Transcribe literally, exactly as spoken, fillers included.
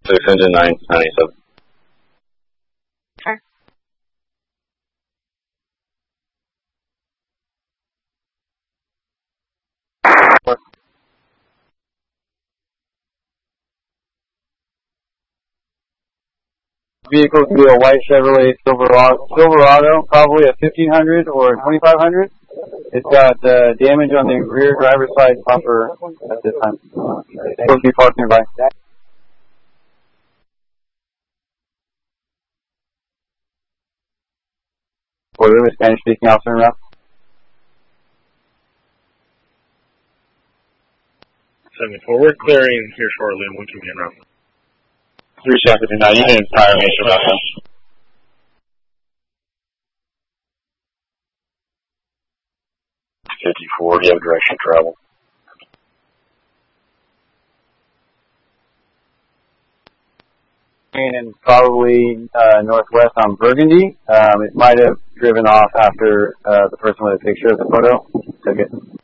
six hundred nine ninety-seven. Okay. Vehicle could be a white Chevrolet Silverado, Silverado, probably a fifteen hundred or a twenty-five hundred. It's got uh, damage on the rear driver's side bumper at this time. Supposed to be parked nearby. Or there was Spanish speaking officer around. seventy-four, we're clearing here shortly and we can get around. three seventy-nine, you didn't fire me, so about that. fifty-four, do you have direction of travel? And probably uh, northwest on Burgundy. Um, it might have driven off after uh, the person with a picture of the photo took it.